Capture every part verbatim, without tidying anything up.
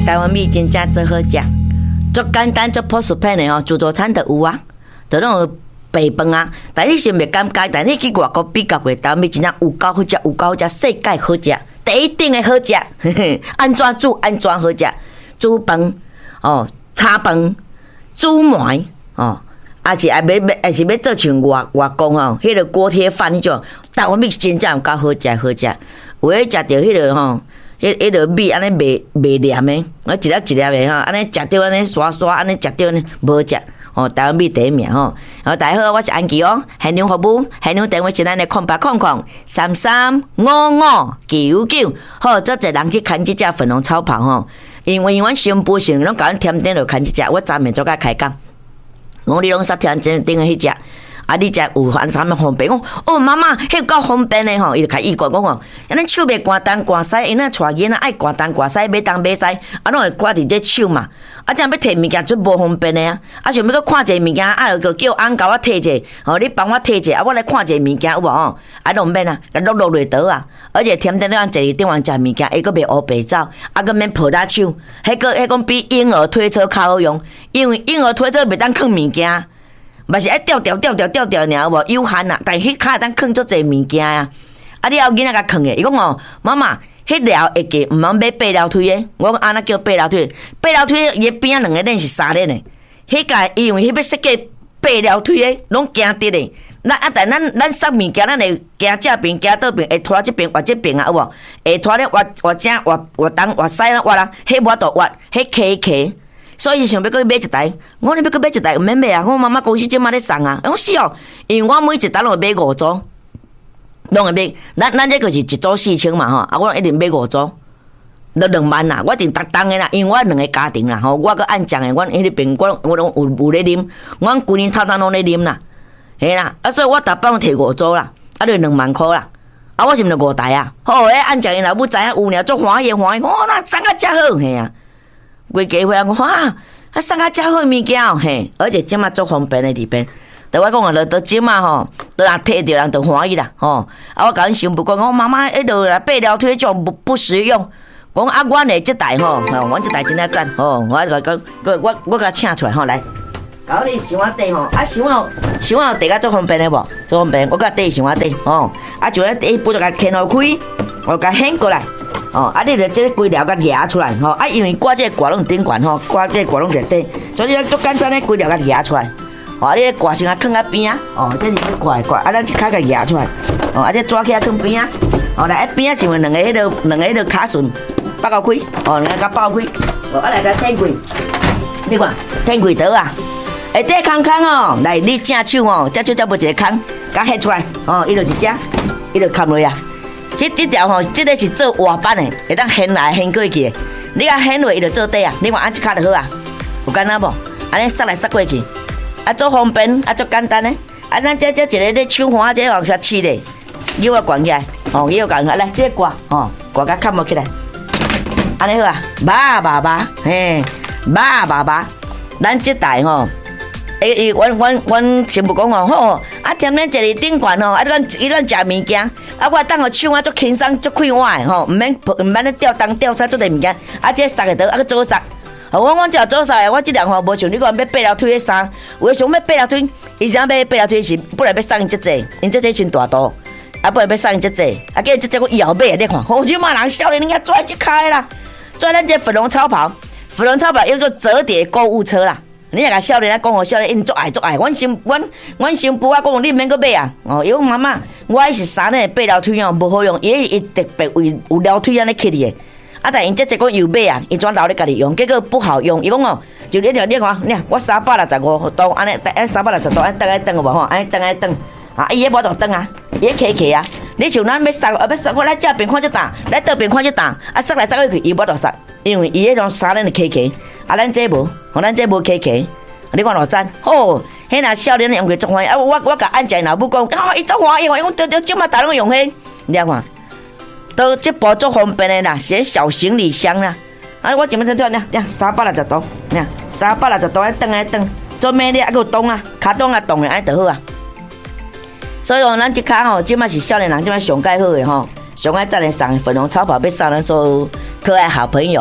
台湾米真正最好食，足简单足朴素片的吼，自助餐就有啊，就那种白饭啊。但你是袂感觉，但你去外国比较过，台湾米真正有够好食，有够好食，世界好食，第一等的好食，嘿嘿，安怎煮安怎好食，煮饭哦，炒饭、煮糜哦。啊是啊，要要，还是要做像外外公哦，迄个锅贴饭迄种，台湾米真正有够好食好食。有诶食着迄个吼，迄迄个米安尼袂袂黏诶，我一粒一粒诶吼，安尼食着安尼刷刷，安尼食着安尼无食。哦，台湾米第一名吼。然后大家好，我是安琪哦，现场服务，现场电话是咱诶空八空空三三五五九九。好，做侪人去牵即只粉红草袍吼，因为阮新妇是拢甲阮添顶落牵即只，我昨暝做甲开讲。我你拢煞听真顶诶迄只，啊你只有反啥物方便？我哦妈妈，迄够方便诶吼，伊就开意讲讲哦，安尼手袂寒东寒西，因那带囡仔爱寒东寒西，买东买西，啊拢会挂伫这手嘛，啊这样要摕物件就无方便诶啊，啊想要搁看一个物件，啊就叫翁甲我摕者，吼你帮我摕者，啊我来看一个物件有无吼，啊拢免啊，落落落倒啊，而且甜甜咱坐伫顶方食物件，伊搁袂乌白走，啊搁免抱大手，迄个迄讲比婴儿推车较好用，因为婴儿推车袂当放物件。嘛是爱吊吊吊吊吊吊尔，有无有限啊？但迄骹会当放足侪物件啊！啊，你还有囡仔甲放诶，伊讲哦，妈妈，迄条会记毋通买八条腿诶。我讲安那叫八条腿？八条腿伊边仔两个链是三链诶。迄个因为迄要设计八条腿诶，拢惊得诶。咱啊，但咱咱送物件，咱会行这边行倒边，会拖这边，或这边啊，有无？会拖咧，活活正活活东活西啦，活啦，迄无度活，迄卡卡。所以想要搁买一台，我你要搁买一台，毋免买啊！我妈妈公司即马咧送啊，我是哦，因为我每一台拢会买五组，拢会买。咱咱这个是一组四千嘛吼，啊，我一定买五组，都两万啦，我一定逐当的啦，因为我两个家庭啦吼，我搁按奖的，阮迄个边我我拢有有咧啉，阮规年头头拢咧啉啦，嘿啦，啊，所以我逐帮摕五组啦，啊，就两万箍啦，啊，我是毋是五台啊？好，迄按奖的老母知影有尔，足欢喜欢喜，我那送啊遮好，嘿啊！规家伙啊！我哇，啊送啊遮好物件哦，嘿，而且即马足方便的里边。对我讲啊，就即马吼，都人摕着人就欢喜啦，吼。啊，我甲阮媳妇讲，我妈妈迄落来八条腿种不不实用。讲啊，阮的即台吼，吼，阮即台真啊赞，吼，我甲讲，我我我甲请出来吼来。搞你想我地吼，啊想我想我地个足方便的无？足方便，我甲地想我地，吼，啊就咧地不就甲牵落开，我甲掀过来。哦，啊，你着即个规条甲夹出来吼，啊，因为挂即个挂拢顶悬吼，挂即个挂拢在底，所以咱足简单咧，规条甲夹出来。哦，啊，你挂先啊，放啊边啊，哦，这是挂挂，啊，咱一骹甲夹出来，哦，啊，这抓起来放边啊，哦，来边啊，想两个迄个两个迄个卡榫拔到开，哦，两个甲爆开，哦，啊来甲舔开，你看舔开倒啊，下底空空哦，来你正手哦，正手才无一个空，甲掀出来，哦，伊就一只，伊就砍落啊。迄即条吼，即个是做活板的，会当掀来掀过去的。你甲掀落，伊就做底啊。你看按一卡就好啊，有简单无？安尼塞来塞过去，啊，做方便，啊，做简单的。啊，咱这这一个咧手环，这往下起咧，腰啊悬起来，哦，腰悬起来，来，这个挂，哦，挂甲砍无起来，安尼好啊，拔拔拔，嘿，拔拔拔，咱即台吼。诶诶，阮阮阮媳妇讲哦，吼，啊，踮咧坐伫顶悬吼，啊，咱伊咱食物件，啊，我当互手啊足轻松足快活诶吼，毋免毋免咧吊东吊西做侪物件，啊，这塞个倒啊，去做塞。我我只做塞，我即两吼无像你讲要八条腿的衫，有诶想要八条腿，伊想要八条腿是本来要送伊即济，因即济真大肚，啊，本来要送伊即济，啊，计即济我以后买你看，好即马人少年人家拽即开啦，拽咱这粉红超跑，粉红超跑叫做折叠购物车啦。你若甲少年啊讲，互少年因足爱足爱，阮新阮阮新妇啊讲，你毋免阁买啊！哦，伊讲妈妈，我迄是衫咧八条腿哦，无好用，伊伊特别为有条腿安尼起哩的。啊，但因这这个又买啊，伊怎留咧家己用，结果不好用。伊讲哦，就你条你看，你我三百六十五度安尼，安三百六十度安登来登有无吼？安尼登来登，啊，伊迄无度登啊，伊迄起起啊。你像咱要塞，啊要塞，我来这边看这档，来倒边看这档，啊塞来塞过去，伊无度塞，因为伊迄种衫咧就起起。啊，咱这无，互咱这无起起，你看偌赞，好，迄若少年用过足欢喜，啊，我我甲按正老母讲，啊，伊足欢喜，我讲对对，即马大拢用迄，你看，都这部足方便的啦，是小行李箱啦，啊，我前面在跳，你三百六十度，你三百六十度爱蹬爱蹬，做咩咧？还有动啊，卡动啊动的，安就好啊。所以哦，咱即卡吼，即马是少年人，即马上介好的吼，上爱赞的送粉红超跑，要送咱所有可爱好朋友。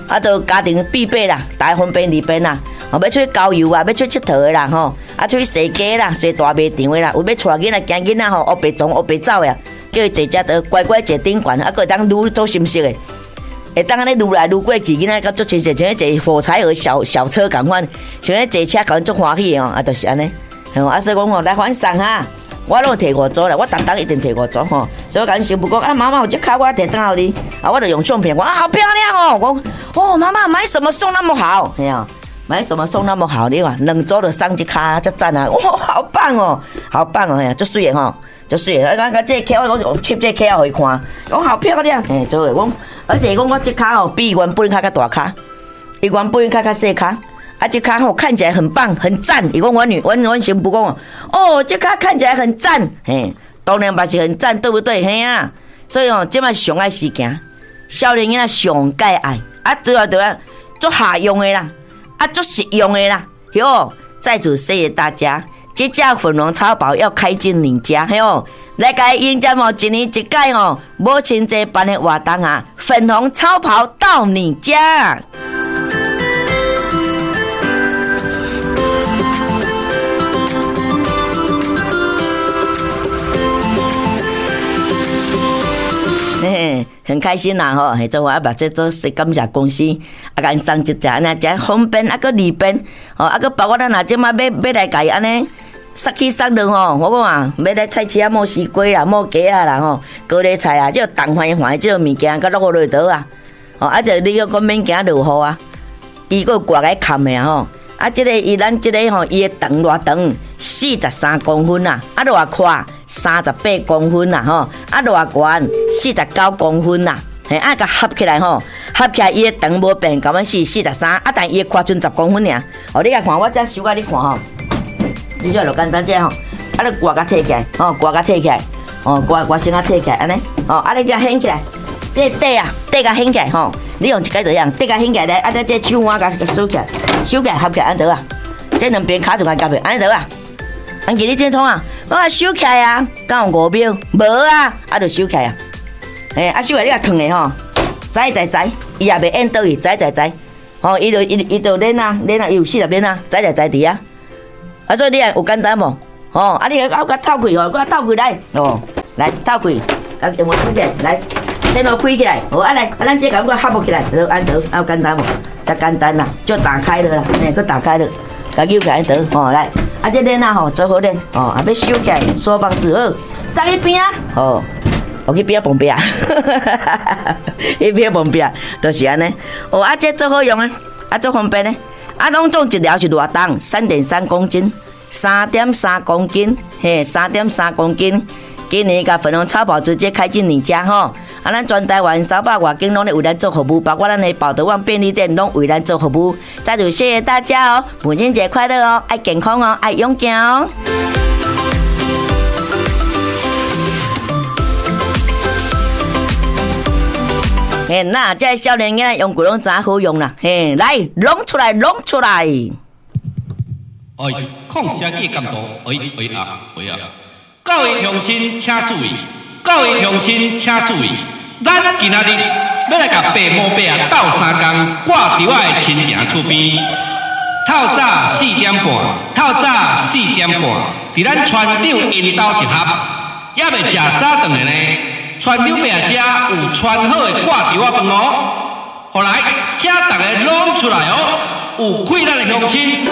啊，都家庭必备啦，大家方便利便啦。哦，要出去郊游啊，要出去佚佗的啦，吼，啊，出去踅街啦，踅大卖场的啦，有要带囡仔、惊囡仔吼，黑白撞、黑白走呀，叫伊坐只都乖乖坐顶悬，啊，个会当愈做心色的，会当安尼愈来愈过去，囡仔甲足亲切，像迄坐火柴盒小小车共款，像迄坐车共足欢喜的哦，啊，就是安尼，吼，啊，所以讲吼，来反送哈。我拢摕五组啦，我逐当一定摕五组吼，所以我甲恁媳妇讲啊，妈妈有这卡我摕倒你，啊，我就用相片，我啊好漂亮哦，我哦妈妈买什么送那么好，哎呀，买什么送那么好，你看两组就送一卡，这赞啊，哇，好棒哦，好棒哦，哎呀，足水的吼，足水的，啊，啊，这卡我讲翕这卡互伊看，讲好漂亮，哎，做的，讲而且讲我这卡哦比原本卡较大卡，伊原本卡较细卡。啊，这卡吼看起来很棒，很赞。伊讲我女，我我媳妇讲哦，这卡看起来很赞，嘿，当然嘛是很赞，对不对？嘿啊，所以哦，这摆上爱时间，少年囡仔上介爱，啊对啊对啊，做下用的啦，啊做实用的啦，哟，在此谢谢大家。这架粉红超跑要开进你家，嘿哟，来个迎接哦，一年一届哦，母亲节办的活动啊，粉红超跑到你家。嘿，很开心啦吼！嘿，做我啊，把这做是感谢公司，啊，甲因送一只安尼，真方便，啊，个利便，吼，啊，个包括咱若即马要要来家安尼，杀去杀落吼，我讲啊，要来菜市啊，摸西瓜啦，摸鸡啊啦吼，高丽菜啊，即个东番番即个物件，甲落落倒啊，吼，啊，就你个讲免惊落雨啊，伊个挂来砍的吼。啊，即、這個伊咱即個吼，伊的長偌長，四十三公分啦，啊偌寬三十八公分啦，吼，啊偌懸四十九公分啦，嘿，啊甲合起來吼，合起來伊的長無變，咁樣是四十三，啊但伊的寬剩十公分爾。哦，你來看，我這手甲你看吼，你就就簡單這吼，啊你掛甲摕起來，吼掛甲摕起來，哦掛掛先甲摕起來，安尼，哦啊你這掀起來，這底啊底甲掀起來吼。你用一個就樣，底甲掀起來，啊！咱這手腕甲收起來，收起來合起來安得啊？這兩邊卡住甲夾去，安得啊？安記你這通啊？我話收起來啊，敢有五秒？無啊，啊就收起來啊！誒，啊收起來你甲燙的吼，栽栽栽，伊也袂按倒去，栽栽栽，吼，伊就伊伊就練啊練啊，伊有四十練啊，栽栽栽佇啊。啊，所以你啊有簡單無？吼，啊你個我甲透開吼，我透開來，哦，來透開，甲用我手機來。電腦開起來，好啊來，啊咱這個我合不起來，就安得，啊簡單無？真簡單啦，就打開了啦，誒，佮打開了，佮扭起來得，吼來，啊這鏈啊吼做好鏈，哦，啊要收起來，鎖房子好，送去邊啊，哦，我去邊啊旁邊啊，去邊啊旁邊啊，就是安尼，哦啊這做好用啊，啊做方便呢，啊攏總一條是偌重，三點三公斤，三點三公斤，嘿，三點三公斤。今年甲粉紅超跑直接開進你家吼，啊，咱全台灣三百外間攏咧為咱做服務，包括咱的寶德旺便利店攏為咱做服務。再次謝謝大家哦，母親節快樂哦，愛健康哦，愛勇健哦。嘿，那這少年囡用過攏真好用啦，嘿，來攏出來，攏出來。 哎，抗聲機監督，哎哎啊，哎啊。各位鄉親請注意，各位鄉親請注意，咱今仔日要來甲爸母伯啊鬥三工，掛佇我的親情厝邊。透早四點半，透早四點半，佇咱船長因兜一盒，也未食早頓的呢。船長伯啊，遮有穿好的掛佇我飯哦。後來，請大家攏出來哦，有氣咱的鄉親。